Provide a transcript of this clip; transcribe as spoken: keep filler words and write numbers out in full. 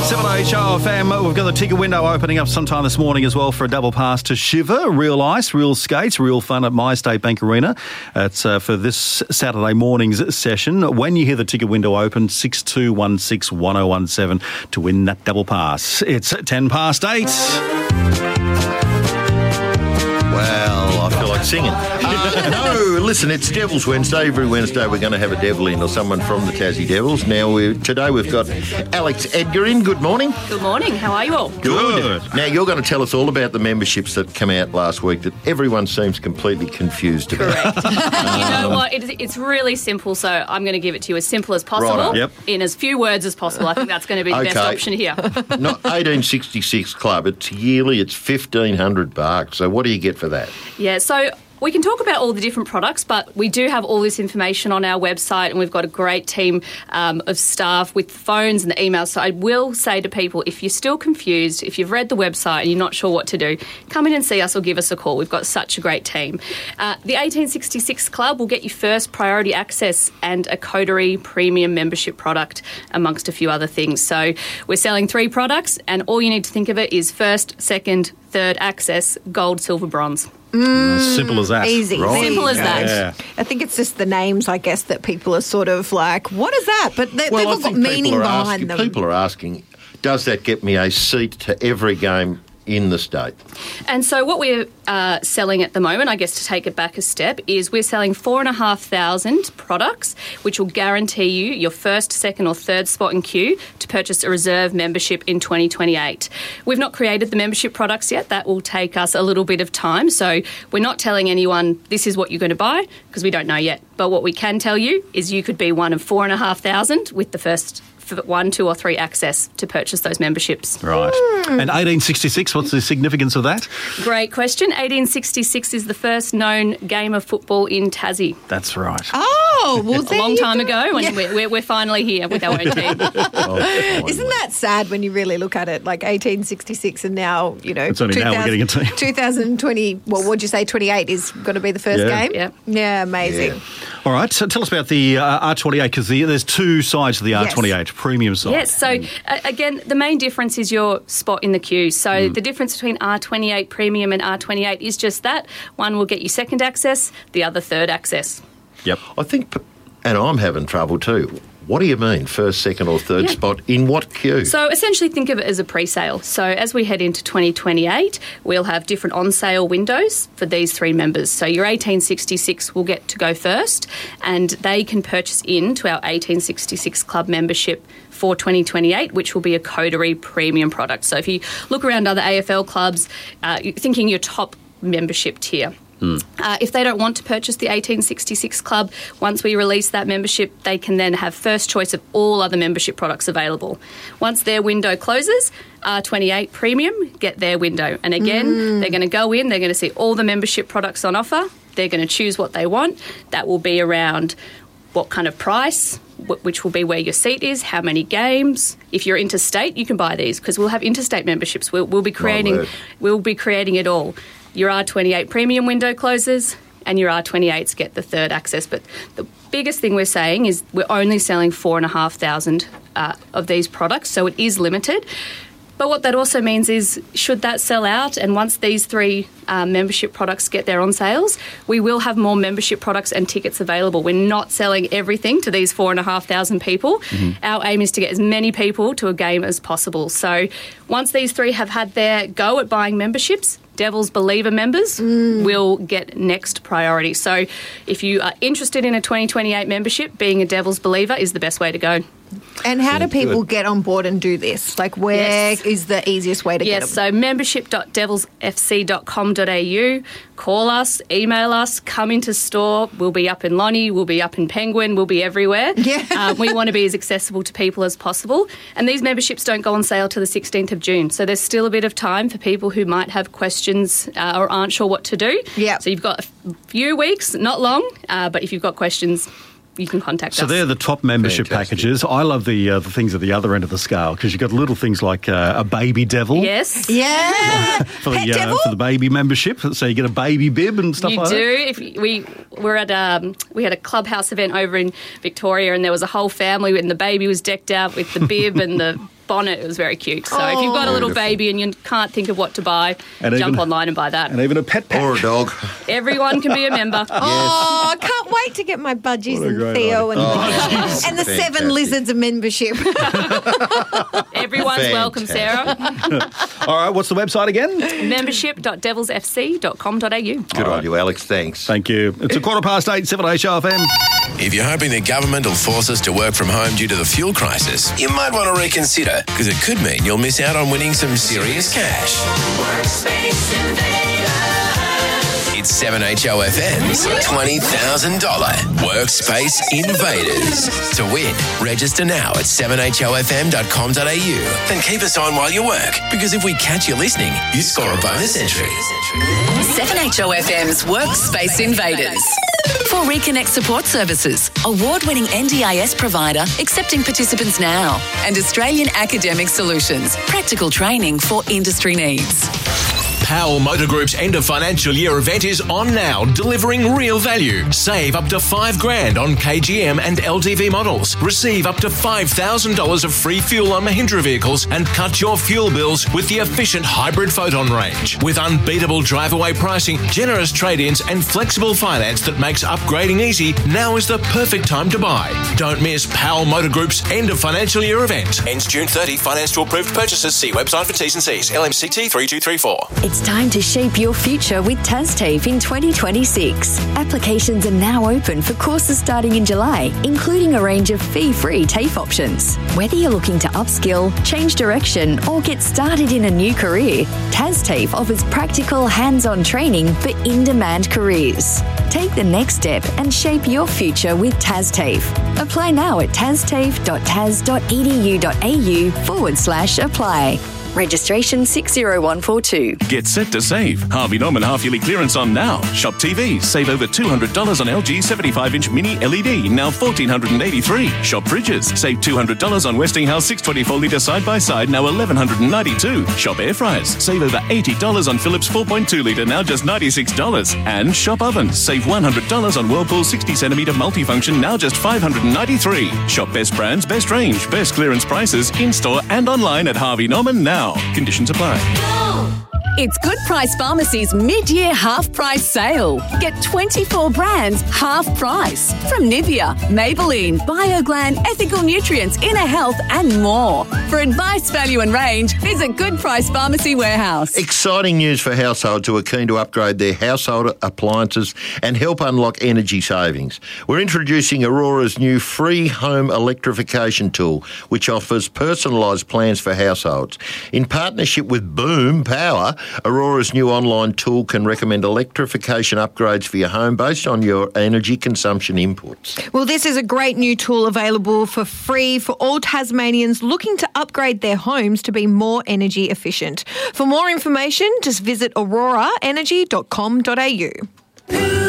seven H R F M, we've got the ticket window opening up sometime this morning as well for a double pass to Shiver. Real ice, real skates, real fun at MyState Bank Arena. It's uh, for this Saturday morning's session. When you hear the ticket window open, six two one six one oh one seven to win that double pass. It's ten past eight. Well, I feel like singing. Uh, no, listen, it's Devils Wednesday. Every Wednesday we're going to have a devil in or someone from the Tassie Devils. Now, we today we've got Alex Edgar in. Good morning. Good morning. How are you all? Good. Now, you're going to tell us all about the memberships that come out last week that everyone seems completely confused about. Correct. You know what? It, it's really simple, so I'm going to give it to you as simple as possible, Righto. Yep. in as few words as possible. I think that's going to be the Okay. best option here. Not eighteen sixty-six Club. It's yearly. It's fifteen hundred bucks. So what do you get for that? Yeah, so we can talk about all the different products, but we do have all this information on our website, and we've got a great team um, of staff with phones and the emails. So I will say to people, if you're still confused, if you've read the website and you're not sure what to do, come in and see us or give us a call. We've got such a great team. Uh, the eighteen sixty-six Club will get you first priority access and a Coterie premium membership product, amongst a few other things. So we're selling three products, and all you need to think of it is first, second, third access, gold, silver, bronze. As simple as that. Easy. Right. Simple as that. Yeah. I think it's just the names, I guess, that people are sort of like, what is that? But they, Well, they've I all got think meaning people are behind asking, them. People are asking, does that get me a seat to every game in the state? And so what we're uh, selling at the moment, I guess to take it back a step, is we're selling four and a half thousand products, which will guarantee you your first, second or third spot in queue to purchase a reserve membership in twenty twenty-eight. We've not created the membership products yet. That will take us a little bit of time. So we're not telling anyone this is what you're going to buy because we don't know yet. But what we can tell you is you could be one of four and a half thousand with the first for one, two or three access to purchase those memberships. Right. And eighteen sixty-six, what's the significance of that? Great question. eighteen sixty-six is the first known game of football in Tassie. That's right. Oh, well, A there long you time go. ago, and Yeah. we're, we're, we're finally here with our own team. Isn't that sad when you really look at it? Like eighteen sixty-six and now, you know, It's only now we're getting a team. twenty twenty, well, what'd you say, twenty-eight is going to be the first Yeah. game? Yeah. Yeah, amazing. Yeah. All right, so tell us about the uh, R twenty-eight, because the, there's two sides to the Yes. R twenty-eight, premium side. Yes, so uh, again, the main difference is your spot in the queue. So the difference between R twenty-eight Premium and R twenty-eight is just that. One will get you second access, the other third access. Yep. I think, and I'm having trouble too. What do you mean, first, second or third Yeah. spot? In what queue? So essentially think of it as a pre-sale. So as we head into twenty twenty-eight, we'll have different on-sale windows for these three members. So your eighteen sixty-six will get to go first, and they can purchase into our eighteen sixty-six Club membership for twenty twenty-eight, which will be a Coterie premium product. So if you look around other A F L clubs, uh, you're thinking your top membership tier. Uh, if they don't want to purchase the eighteen sixty-six Club, once we release that membership, they can then have first choice of all other membership products available. Once their window closes, R twenty-eight Premium get their window. And again, they're going to go in, they're going to see all the membership products on offer, they're going to choose what they want. That will be around what kind of price, wh- which will be where your seat is, how many games. If you're interstate, you can buy these because we'll have interstate memberships. We'll, we'll be creating, word. we'll be creating it all. Your R twenty-eight Premium window closes and your R twenty-eights get the third access. But the biggest thing we're saying is we're only selling four and a half thousand uh, of these products, so it is limited. But what that also means is, should that sell out, and once these three uh, membership products get their on sales, we will have more membership products and tickets available. We're not selling everything to these four and a half thousand people. Mm-hmm. Our aim is to get as many people to a game as possible. So once these three have had their go at buying memberships, Devils Believer members mm. will get next priority. So if you are interested in a twenty twenty-eight membership, being a Devils Believer is the best way to go. And how do Sounds people good. get on board and do this? Like, where is Yes. the easiest way to Yes, get them? so membership dot devils f c dot com dot a u. Call us, email us, come into store. We'll be up in Lonnie, we'll be up in Penguin, we'll be everywhere. Yeah. uh, we want to be as accessible to people as possible. And these memberships don't go on sale till the sixteenth of June. So there's still a bit of time for people who might have questions uh, or aren't sure what to do. Yeah. So you've got a few weeks, not long, uh, but if you've got questions, you can contact So us. they're the top membership Fantastic. packages. I love the uh, the things at the other end of the scale because you've got little things like uh, a baby devil. Yes. Yeah. For Pet the, uh, devil? for the baby membership, so you get a baby bib and stuff You like do. that. If you- we were at um, we had a clubhouse event over in Victoria, and there was a whole family, and the baby was decked out with the bib and the bonnet. It was very cute. So if you've got a little Beautiful. baby and you can't think of what to buy, And jump even- online and buy that. And even a pet pack. Or a dog. Everyone can be a member. Oh, I can't wait to get my budgies What a and great Theo idea. and, and the Fantastic. Seven Lizards of membership. Everyone's welcome, Sarah. All right, what's the website again? membership dot devils f c dot com dot a u. Good on you, Alex. Thanks. Thank you. It's a quarter past eight, seven H R F M. If you're hoping the government will force us to work from home due to the fuel crisis, you might want to reconsider, because it could mean you'll miss out on winning some serious cash. It's seven H O F M's twenty thousand dollars Workspace Invaders. To win, register now at seven h o f m dot com dot a u and keep us on while you work, because if we catch you listening, you score a bonus entry. seven H O F M's Workspace Invaders. For Reconnect Support Services, award-winning N D I S provider accepting participants now, and Australian Academic Solutions, practical training for industry needs. Powell Motor Group's end of financial year event is on now, delivering real value. Save up to five grand on K G M and L T V models. Receive up to five thousand dollars of free fuel on Mahindra vehicles and cut your fuel bills with the efficient hybrid Photon range. With unbeatable drive-away pricing, generous trade-ins and flexible finance that makes upgrading easy, now is the perfect time to buy. Don't miss Powell Motor Group's end of financial year event. Ends June thirtieth. Finance to approved purchases. See website for T's and C's. L M C T three two three four. It's time to shape your future with TASTAFE in twenty twenty-six. Applications are now open for courses starting in July, including a range of fee-free TAFE options. Whether you're looking to upskill, change direction, or get started in a new career, TASTAFE offers practical, hands-on training for in-demand careers. Take the next step and shape your future with TASTAFE. Apply now at tastafe dot tas dot e d u dot a u forward slash apply. Registration six zero one four two. Get set to save. Harvey Norman half-yearly clearance on now. Shop T Vs. Save over two hundred dollars on L G seventy-five inch mini L E D, now one thousand four hundred eighty-three dollars. Shop fridges. Save two hundred dollars on Westinghouse six twenty-four litre side-by-side, now one thousand one hundred ninety-two dollars. Shop air fryers. Save over eighty dollars on Philips four point two litre, now just ninety-six dollars. And shop ovens. Save one hundred dollars on Whirlpool sixty centimetre multifunction, now just five hundred ninety-three dollars. Shop best brands, best range, best clearance prices, in-store and online at Harvey Norman now. Conditions apply. It's Good Price Pharmacy's mid-year half-price sale. Get twenty-four brands half price from Nivea, Maybelline, BioGlan, Ethical Nutrients, Inner Health and more. For advice, value and range, visit Good Price Pharmacy Warehouse. Exciting news for households who are keen to upgrade their household appliances and help unlock energy savings. We're introducing Aurora's new free home electrification tool, which offers personalised plans for households. In partnership with Boom Power, Aurora's new online tool can recommend electrification upgrades for your home based on your energy consumption inputs. Well, this is a great new tool available for free for all Tasmanians looking to upgrade their homes to be more energy efficient. For more information, just visit aurora energy dot com dot a u.